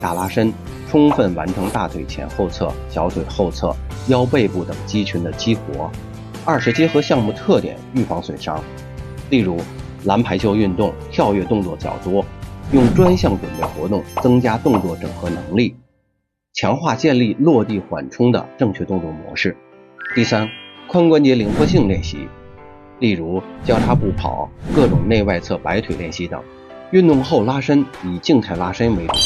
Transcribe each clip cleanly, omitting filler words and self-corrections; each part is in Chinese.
大拉伸，充分完成大腿前后侧、小腿后侧、腰背部等肌群的激活。二是结合项目特点预防损伤，例如篮排球运动跳跃动作较多，用专项准备活动增加动作整合能力，强化建立落地缓冲的正确动作模式。第三，髋关节灵活性练习，例如交叉步跑、各种内外侧摆腿练习等。运动后拉伸以静态拉伸为主。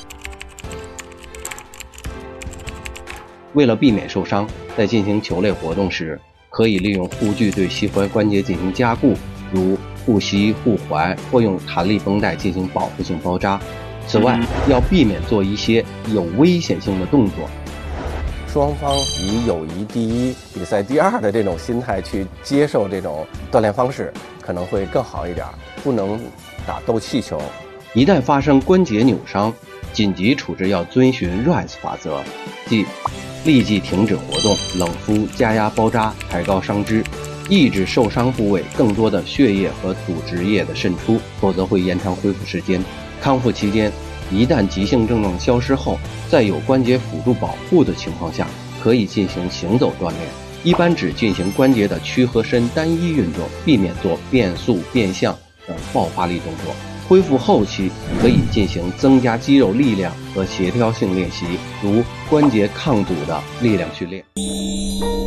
为了避免受伤，在进行球类活动时，可以利用护具对膝踝关节进行加固，如护膝、护踝，或用弹力绷带进行保护性包扎。此外，要避免做一些有危险性的动作。 双方以友谊第一、比赛第二的这种心态去接受这种锻炼方式，可能会更好一点。不能打斗气球。 一旦发生关节扭伤，紧急处置要遵循 RICE 法则，即立即停止活动、冷敷、加压包扎、抬高伤肢，抑制受伤部位更多的血液和组织液的渗出，否则会延长恢复时间。康复期间，一旦急性症状消失后，在有关节辅助保护的情况下，可以进行行走锻炼，一般只进行关节的屈和伸单一运动，避免做变速、变向等爆发力动作。恢复后期可以进行增加肌肉力量和协调性练习，如关节抗阻的力量训练。